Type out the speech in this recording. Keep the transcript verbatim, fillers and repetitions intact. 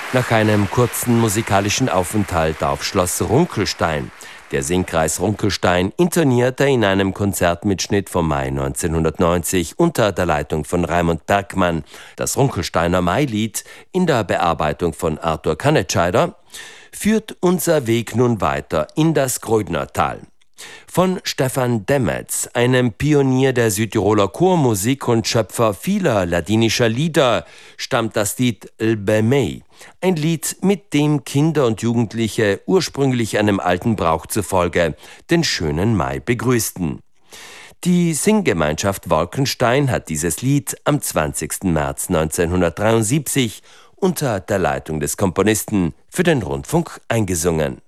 Nach einem kurzen musikalischen Aufenthalt auf Schloss Runkelstein, der Singkreis Runkelstein, intonierte in einem Konzertmitschnitt vom Mai neunzehnhundertneunzig unter der Leitung von Raimund Bergmann das Runkelsteiner Mailied in der Bearbeitung von Arthur Kannetscheider, führt unser Weg nun weiter in das Grödnertal. Von Stefan Demetz, einem Pionier der Südtiroler Chormusik und Schöpfer vieler ladinischer Lieder, stammt das Lied L'Bemey, ein Lied, mit dem Kinder und Jugendliche ursprünglich einem alten Brauch zufolge den schönen Mai begrüßten. Die Singgemeinschaft Wolkenstein hat dieses Lied am zwanzigsten März neunzehnhundertdreiundsiebzig unter der Leitung des Komponisten für den Rundfunk eingesungen.